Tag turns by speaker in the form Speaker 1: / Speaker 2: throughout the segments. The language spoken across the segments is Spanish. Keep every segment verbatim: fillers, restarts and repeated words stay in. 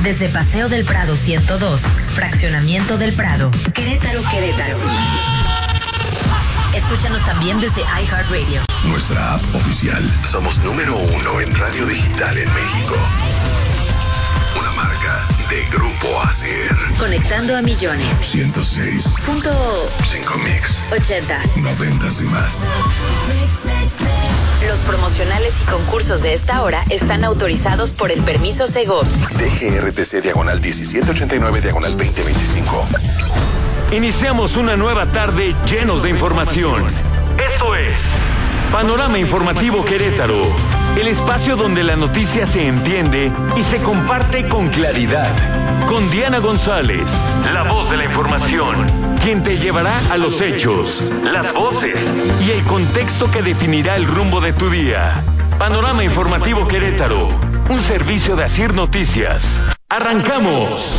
Speaker 1: Desde Paseo del Prado ciento dos, Fraccionamiento del Prado, Querétaro, Querétaro. Escúchanos también desde iHeartRadio.
Speaker 2: Nuestra app oficial. Somos número uno en radio digital en México. Una marca de Grupo Acer.
Speaker 1: Conectando a millones.
Speaker 2: ciento seis punto cinco Mix.
Speaker 1: Ochentas.
Speaker 2: Noventas y más.
Speaker 1: Los promocionales y concursos de esta hora están autorizados por el permiso Segov.
Speaker 2: D G R T C diagonal diecisiete ochenta y nueve diagonal veinte veinticinco.
Speaker 3: Iniciamos una nueva tarde llenos de información. Esto es Panorama Informativo Querétaro, el espacio donde la noticia se entiende y se comparte con claridad. Con Diana González, la voz de la información, quien te llevará a los hechos, las voces y el contexto que definirá el rumbo de tu día. Panorama Informativo Querétaro, un servicio de Asir Noticias. ¡Arrancamos!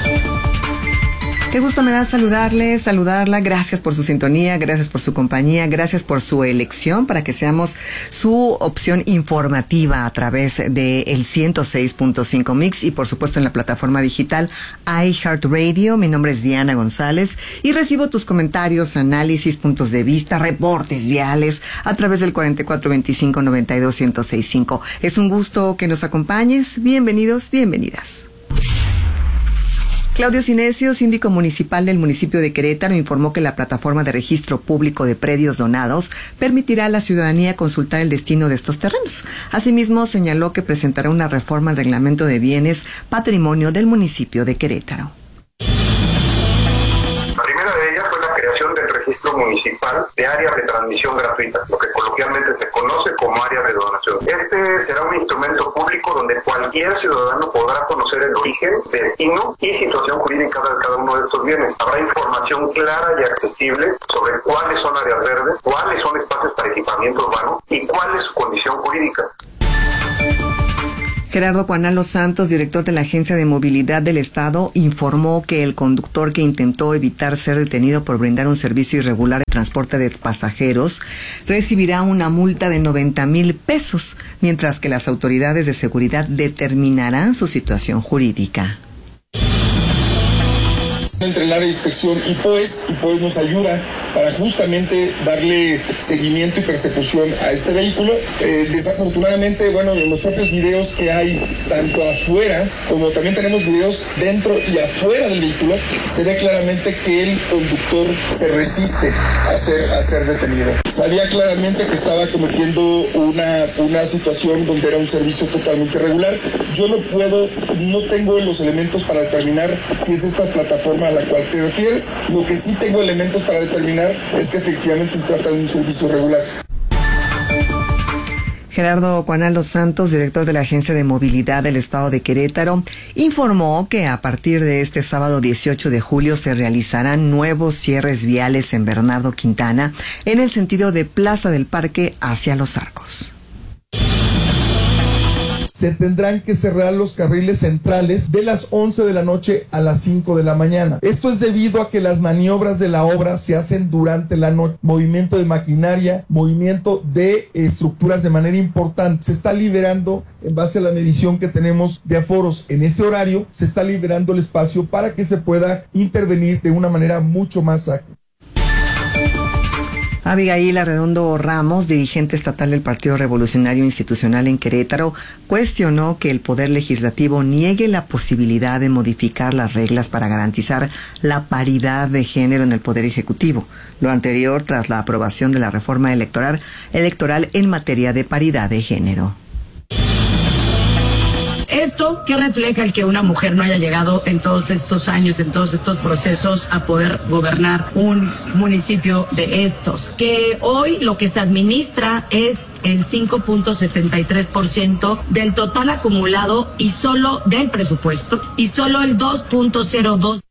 Speaker 4: Qué gusto me da saludarles, saludarla. Gracias por su sintonía, gracias por su compañía, gracias por su elección para que seamos su opción informativa a través de el ciento seis punto cinco Mix y por supuesto en la plataforma digital iHeartRadio. Mi nombre es Diana González y recibo tus comentarios, análisis, puntos de vista, reportes viales a través del cuarenta y cuatro veinticinco noventa y dos ciento seis punto cinco. Es un gusto que nos acompañes. Bienvenidos, bienvenidas. Claudio Cinesio, síndico municipal del municipio de Querétaro, informó que la plataforma de registro público de predios donados permitirá a la ciudadanía consultar el destino de estos terrenos. Asimismo, señaló que presentará una reforma al reglamento de bienes patrimonio del municipio de Querétaro.
Speaker 5: La primera de ellas fue la creación del registro municipal de áreas de transmisión gratuita, lo que coloquialmente se conoce como áreas de donación. Este será un instrumento público donde cualquier ciudadano podrá conocer el origen, destino y situación jurídica de cada uno de estos bienes. Habrá información clara y accesible sobre cuáles son áreas verdes, cuáles son espacios para equipamiento urbano y cuál es su condición jurídica.
Speaker 4: Gerardo Juanalo Santos, director de la Agencia de Movilidad del Estado, informó que el conductor que intentó evitar ser detenido por brindar un servicio irregular de transporte de pasajeros recibirá una multa de noventa mil pesos, mientras que las autoridades de seguridad determinarán su situación jurídica.
Speaker 6: Entre el área de inspección y P O E S, y P O E S nos ayuda para justamente darle seguimiento y persecución a este vehículo. Eh, desafortunadamente, bueno, en los propios videos que hay, tanto afuera como también tenemos videos dentro y afuera del vehículo, se ve claramente que el conductor se resiste a ser, a ser detenido. Sabía claramente que estaba cometiendo una, una situación donde era un servicio totalmente irregular. Yo no puedo, no tengo los elementos para determinar si es esta plataforma a la cual te refieres. Lo que sí tengo elementos para determinar es que efectivamente se trata de un servicio regular.
Speaker 4: Gerardo Juanalo Santos, director de la Agencia de Movilidad del Estado de Querétaro, informó que a partir de este sábado dieciocho de julio se realizarán nuevos cierres viales en Bernardo Quintana en el sentido de Plaza del Parque hacia Los Arcos.
Speaker 7: Se tendrán que cerrar los carriles centrales de las once de la noche a las cinco de la mañana. Esto es debido a que las maniobras de la obra se hacen durante la noche. Movimiento de maquinaria, movimiento de estructuras de manera importante. Se está liberando, en base a la medición que tenemos de aforos en este horario, se está liberando el espacio para que se pueda intervenir de una manera mucho más ágil.
Speaker 4: Abigail Arredondo Ramos, dirigente estatal del Partido Revolucionario Institucional en Querétaro, cuestionó que el Poder Legislativo niegue la posibilidad de modificar las reglas para garantizar la paridad de género en el Poder Ejecutivo. Lo anterior tras la aprobación de la reforma electoral, electoral en materia de paridad de género.
Speaker 8: ¿Esto qué refleja el que una mujer no haya llegado en todos estos años, en todos estos procesos, a poder gobernar un municipio de estos? Que hoy lo que se administra es el cinco punto setenta y tres por ciento del total acumulado y solo del presupuesto, y solo el dos punto cero dos por ciento.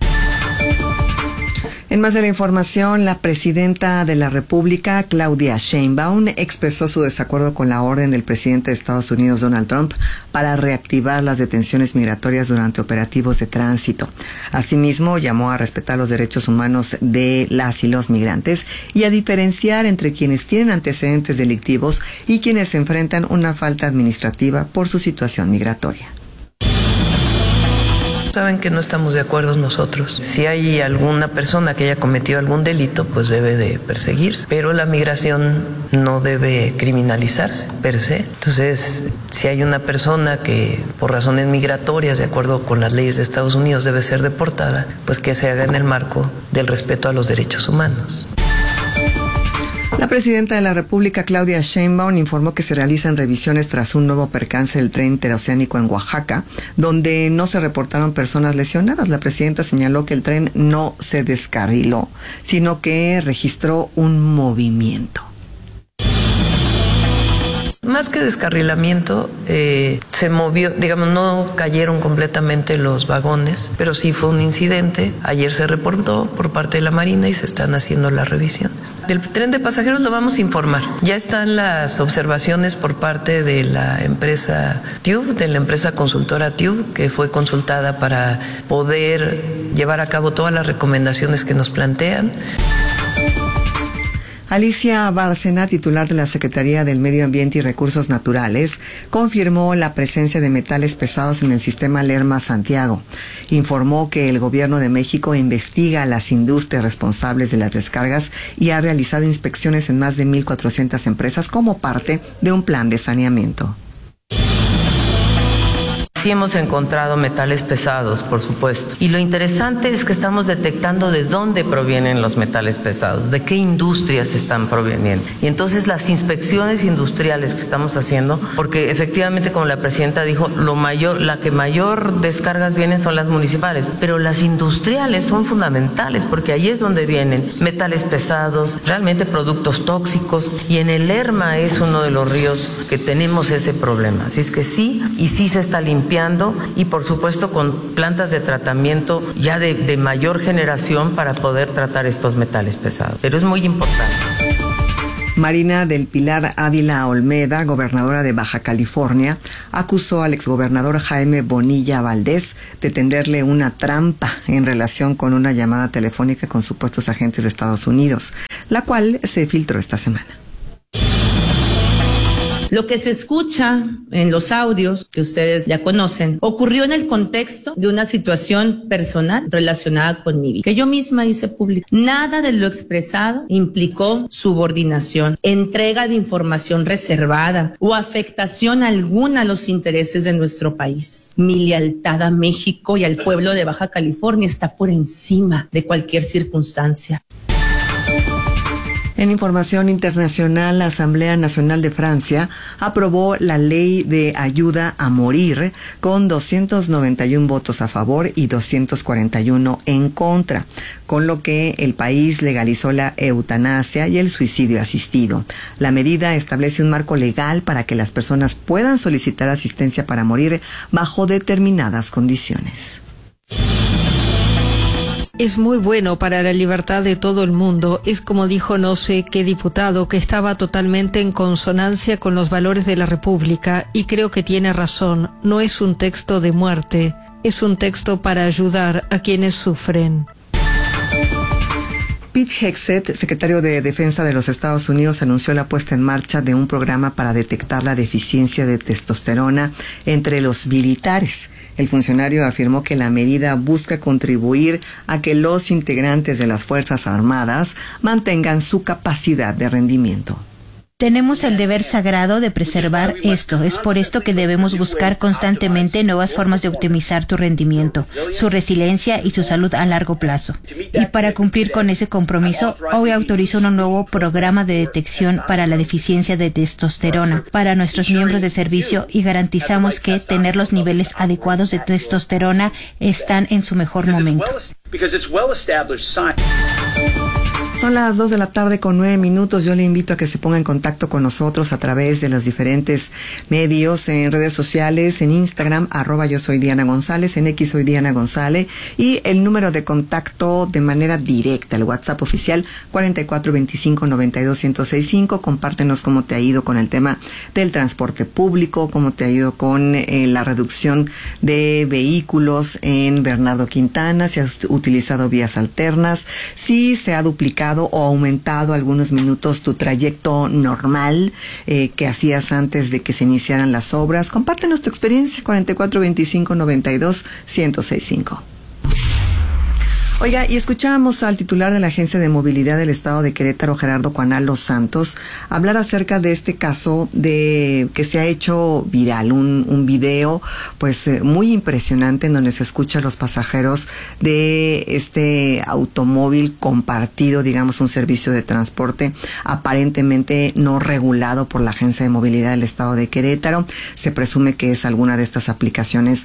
Speaker 4: En más de la información, la presidenta de la República, Claudia Sheinbaum, expresó su desacuerdo con la orden del presidente de Estados Unidos, Donald Trump, para reactivar las detenciones migratorias durante operativos de tránsito. Asimismo, llamó a respetar los derechos humanos de las y los migrantes y a diferenciar entre quienes tienen antecedentes delictivos y quienes enfrentan una falta administrativa por su situación migratoria.
Speaker 9: Saben que no estamos de acuerdo nosotros. Si hay alguna persona que haya cometido algún delito, pues debe de perseguirse. Pero la migración no debe criminalizarse per se. Entonces, si hay una persona que por razones migratorias, de acuerdo con las leyes de Estados Unidos, debe ser deportada, pues que se haga en el marco del respeto a los derechos humanos.
Speaker 4: La presidenta de la República, Claudia Sheinbaum, informó que se realizan revisiones tras un nuevo percance del tren interoceánico en Oaxaca, donde no se reportaron personas lesionadas. La presidenta señaló que el tren no se descarriló, sino que registró un movimiento.
Speaker 9: Más que descarrilamiento, eh, se movió, digamos, no cayeron completamente los vagones, pero sí fue un incidente. Ayer se reportó por parte de la Marina y se están haciendo las revisiones. Del tren de pasajeros lo vamos a informar. Ya están las observaciones por parte de la empresa TÜV, de la empresa consultora TÜV, que fue consultada para poder llevar a cabo todas las recomendaciones que nos plantean.
Speaker 4: Alicia Bárcena, titular de la Secretaría del Medio Ambiente y Recursos Naturales, confirmó la presencia de metales pesados en el sistema Lerma-Santiago. Informó que el Gobierno de México investiga a las industrias responsables de las descargas y ha realizado inspecciones en más de mil cuatrocientas empresas como parte de un plan de saneamiento.
Speaker 10: Sí hemos encontrado metales pesados, por supuesto. Y lo interesante es que estamos detectando de dónde provienen los metales pesados, de qué industrias están proveniendo. Y entonces las inspecciones industriales que estamos haciendo, porque efectivamente, como la presidenta dijo, lo mayor, la que mayor descargas vienen son las municipales, pero las industriales son fundamentales porque ahí es donde vienen metales pesados, realmente productos tóxicos, y en el Lerma es uno de los ríos que tenemos ese problema. Así es que sí, y sí se está limpiando, y por supuesto con plantas de tratamiento ya de, de mayor generación para poder tratar estos metales pesados. Pero es muy importante.
Speaker 4: Marina del Pilar Ávila Olmeda, gobernadora de Baja California, acusó al exgobernador Jaime Bonilla Valdés de tenderle una trampa en relación con una llamada telefónica con supuestos agentes de Estados Unidos, la cual se filtró esta semana.
Speaker 11: Lo que se escucha en los audios que ustedes ya conocen ocurrió en el contexto de una situación personal relacionada con mi vida, que yo misma hice pública. Nada de lo expresado implicó subordinación, entrega de información reservada o afectación alguna a los intereses de nuestro país. Mi lealtad a México y al pueblo de Baja California está por encima de cualquier circunstancia.
Speaker 4: En información internacional, la Asamblea Nacional de Francia aprobó la ley de ayuda a morir con doscientos noventa y uno votos a favor y doscientos cuarenta y uno en contra, con lo que el país legalizó la eutanasia y el suicidio asistido. La medida establece un marco legal para que las personas puedan solicitar asistencia para morir bajo determinadas condiciones.
Speaker 12: Es muy bueno para la libertad de todo el mundo. Es como dijo no sé qué diputado que estaba totalmente en consonancia con los valores de la República, y creo que tiene razón. No es un texto de muerte, es un texto para ayudar a quienes sufren.
Speaker 4: Pete Hegseth, secretario de Defensa de los Estados Unidos, anunció la puesta en marcha de un programa para detectar la deficiencia de testosterona entre los militares. El funcionario afirmó que la medida busca contribuir a que los integrantes de las Fuerzas Armadas mantengan su capacidad de rendimiento.
Speaker 13: Tenemos el deber sagrado de preservar esto. Es por esto que debemos buscar constantemente nuevas formas de optimizar tu rendimiento, su resiliencia y su salud a largo plazo. Y para cumplir con ese compromiso, hoy autorizo un nuevo programa de detección para la deficiencia de testosterona para nuestros miembros de servicio, y garantizamos que tener los niveles adecuados de testosterona están en su mejor momento.
Speaker 4: Son las dos de la tarde con nueve minutos. Yo le invito a que se ponga en contacto con nosotros a través de los diferentes medios, en redes sociales, en Instagram, arroba yo soy Diana González, en X soy Diana González, y el número de contacto de manera directa, el WhatsApp oficial cuarenta y cuatro veinticinco noventa y dos ciento sesenta y cinco. Compártenos cómo te ha ido con el tema del transporte público, cómo te ha ido con eh, la reducción de vehículos en Bernardo Quintana, si has utilizado vías alternas, si se ha duplicado modificado o aumentado algunos minutos tu trayecto normal eh, que hacías antes de que se iniciaran las obras. Compártenos tu experiencia, cuarenta y cuatro veinticinco noventa y dos ciento sesenta y cinco. Oiga, y escuchábamos al titular de la Agencia de Movilidad del Estado de Querétaro, Gerardo Cuanal Los Santos, hablar acerca de este caso de que se ha hecho viral, un, un video pues eh, muy impresionante en donde se escucha a los pasajeros de este automóvil compartido, digamos un servicio de transporte aparentemente no regulado por la Agencia de Movilidad del Estado de Querétaro. Se presume que es alguna de estas aplicaciones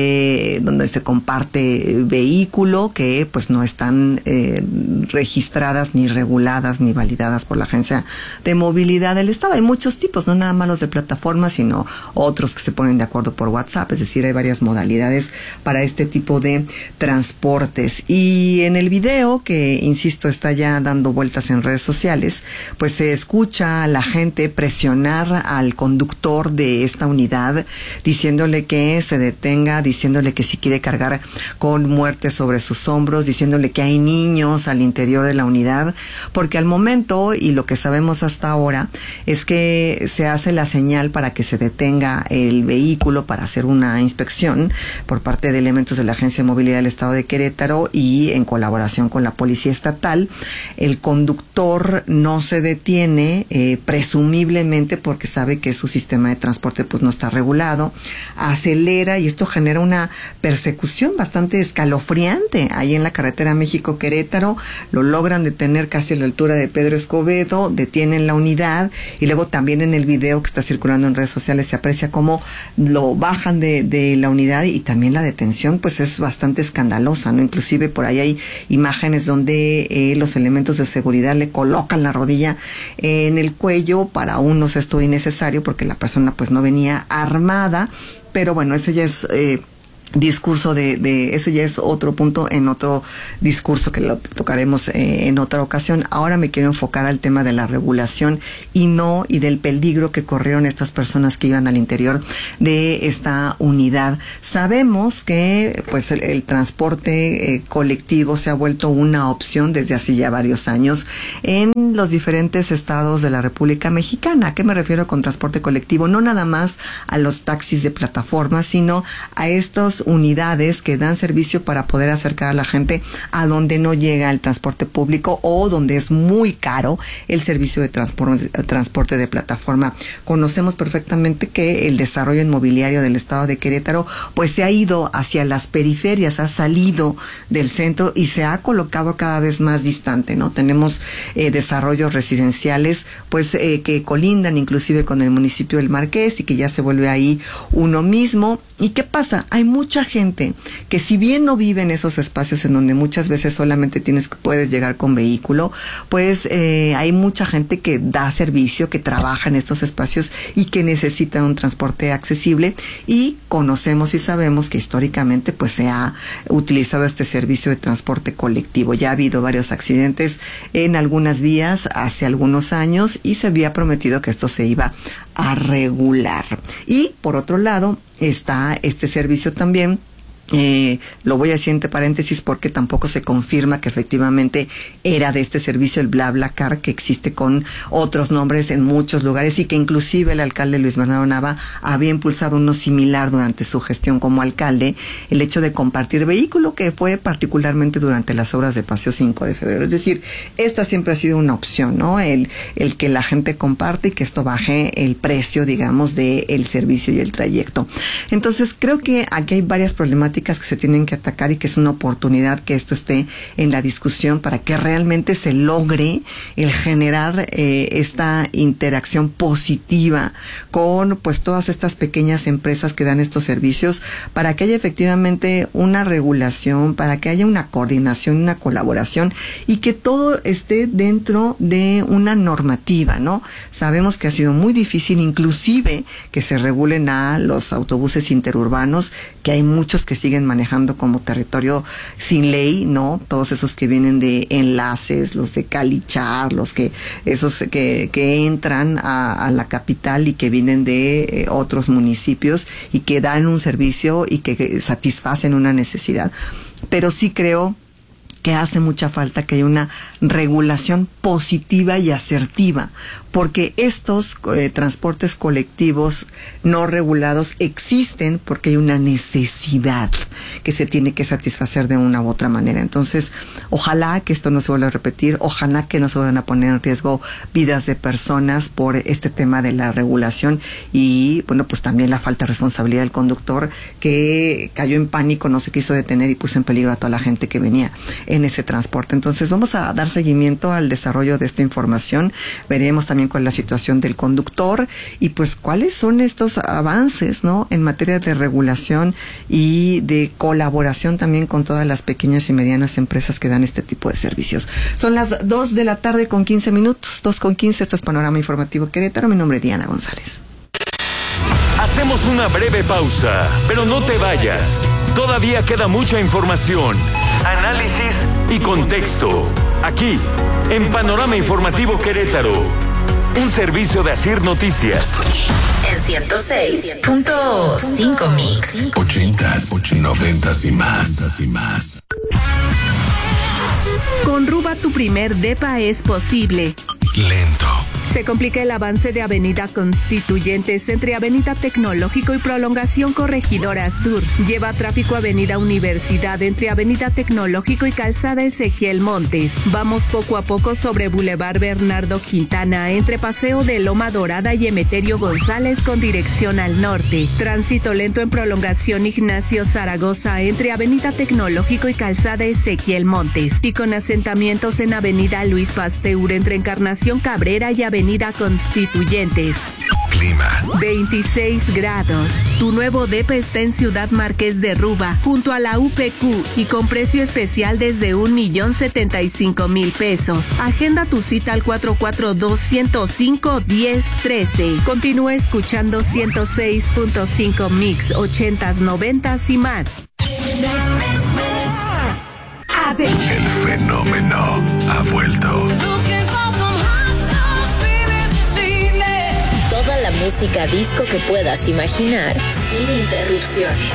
Speaker 4: de donde se comparte vehículo que pues no están eh, registradas, ni reguladas, ni validadas por la Agencia de Movilidad del Estado. Hay muchos tipos, no nada más los de plataformas, sino otros que se ponen de acuerdo por WhatsApp, es decir, hay varias modalidades para este tipo de transportes. Y en el video, que insisto, está ya dando vueltas en redes sociales, pues se escucha a la gente presionar al conductor de esta unidad, diciéndole que se detenga, diciéndole que si quiere cargar con muerte sobre sus hombros, diciéndole que hay niños al interior de la unidad, porque al momento, y lo que sabemos hasta ahora, es que se hace la señal para que se detenga el vehículo para hacer una inspección por parte de elementos de la Agencia de Movilidad del Estado de Querétaro y en colaboración con la Policía Estatal. El conductor no se detiene, eh, presumiblemente porque sabe que su sistema de transporte pues no está regulado, acelera y esto genera una persecución bastante escalofriante ahí en la carretera México-Querétaro. Lo logran detener casi a la altura de Pedro Escobedo, detienen la unidad y luego también en el video que está circulando en redes sociales se aprecia cómo lo bajan de, de la unidad y también la detención pues es bastante escandalosa, ¿no? Inclusive por ahí hay imágenes donde eh, los elementos de seguridad le colocan la rodilla en el cuello. Para unos esto innecesario porque la persona pues no venía armada, pero bueno, eso ya es eh, discurso de, de eso ya es otro punto en otro discurso que lo tocaremos eh, en otra ocasión. Ahora me quiero enfocar al tema de la regulación y no y del peligro que corrieron estas personas que iban al interior de esta unidad. Sabemos que pues el, el transporte eh, colectivo se ha vuelto una opción desde hace ya varios años en los diferentes estados de la República Mexicana. ¿A qué me refiero con transporte colectivo? No nada más a los taxis de plataforma, sino a estos unidades que dan servicio para poder acercar a la gente a donde no llega el transporte público o donde es muy caro el servicio de transporte, transporte de plataforma. Conocemos perfectamente que el desarrollo inmobiliario del estado de Querétaro pues se ha ido hacia las periferias, ha salido del centro y se ha colocado cada vez más distante, ¿no? Tenemos eh, desarrollos residenciales pues eh, que colindan inclusive con el municipio del Marqués y que ya se vuelve ahí uno mismo. ¿Y qué pasa? Hay mucha gente que si bien no vive en esos espacios en donde muchas veces solamente tienes puedes llegar con vehículo, pues eh, hay mucha gente que da servicio, que trabaja en estos espacios y que necesita un transporte accesible y conocemos y sabemos que históricamente pues se ha utilizado este servicio de transporte colectivo. Ya ha habido varios accidentes en algunas vías hace algunos años y se había prometido que esto se iba a regular. Y por otro lado está este servicio también. Eh, lo voy a decir entre paréntesis porque tampoco se confirma que efectivamente era de este servicio el BlaBlaCar, que existe con otros nombres en muchos lugares y que inclusive el alcalde Luis Bernardo Nava había impulsado uno similar durante su gestión como alcalde, el hecho de compartir vehículo, que fue particularmente durante las obras de Paseo cinco de febrero. Es decir, esta siempre ha sido una opción, ¿no? El, el que la gente comparte y que esto baje el precio, digamos, del servicio y el trayecto. Entonces, creo que aquí hay varias problemáticas que se tienen que atacar y que es una oportunidad que esto esté en la discusión para que realmente se logre el generar eh, esta interacción positiva con pues todas estas pequeñas empresas que dan estos servicios, para que haya efectivamente una regulación, para que haya una coordinación, una colaboración y que todo esté dentro de una normativa, ¿no? Sabemos que ha sido muy difícil inclusive que se regulen a los autobuses interurbanos, que hay muchos que siguen manejando como territorio sin ley, ¿no? Todos esos que vienen de enlaces, los de Calichar, los que, esos que, que entran a, a la capital y que vienen de eh, otros municipios y que dan un servicio y que, que satisfacen una necesidad. Pero sí creo que hace mucha falta que haya una regulación positiva y asertiva, porque estos eh, transportes colectivos no regulados existen porque hay una necesidad que se tiene que satisfacer de una u otra manera. Entonces, ojalá que esto no se vuelva a repetir, ojalá que no se vayan a poner en riesgo vidas de personas por este tema de la regulación y, bueno, pues también la falta de responsabilidad del conductor, que cayó en pánico, no se quiso detener y puso en peligro a toda la gente que venía en ese transporte. Entonces, vamos a dar seguimiento al desarrollo de esta información. Veremos también cuál es la situación del conductor y pues cuáles son estos avances, ¿no?, en materia de regulación y de colaboración también con todas las pequeñas y medianas empresas que dan este tipo de servicios. Son las dos de la tarde con quince minutos, dos con quince, esto es Panorama Informativo Querétaro. Mi nombre es Diana González.
Speaker 3: Hacemos una breve pausa, pero no te vayas. Todavía queda mucha información, análisis y contexto. Aquí, en Panorama Informativo Querétaro, un servicio de Asir Noticias.
Speaker 1: En ciento seis punto cinco Mix.
Speaker 2: Ochentas, noventas y más, y más.
Speaker 14: Con Ruba tu primer depa es posible.
Speaker 2: Lento.
Speaker 14: Se complica el avance de Avenida Constituyentes entre Avenida Tecnológico y Prolongación Corregidora Sur. Lleva tráfico Avenida Universidad entre Avenida Tecnológico y Calzada Ezequiel Montes. Vamos poco a poco sobre Boulevard Bernardo Quintana entre Paseo de Loma Dorada y Emeterio González con dirección al norte. Tránsito lento en Prolongación Ignacio Zaragoza entre Avenida Tecnológico y Calzada Ezequiel Montes. Y con asentamientos en Avenida Luis Pasteur entre Encarnación Cabrera y Avenida Avenida Constituyentes.
Speaker 2: Clima.
Speaker 14: veintiséis grados. Tu nuevo depa está en Ciudad Marqués de Ruba, junto a la U P Q y con precio especial desde un millón setenta y cinco mil pesos. Agenda tu cita al cuatro cuatro dos, ciento cinco, diez trece. Continúa escuchando ciento seis punto cinco Mix, ochentas, noventas y más.
Speaker 2: El fenómeno ha vuelto.
Speaker 1: Toda la música disco que puedas imaginar, sin interrupciones.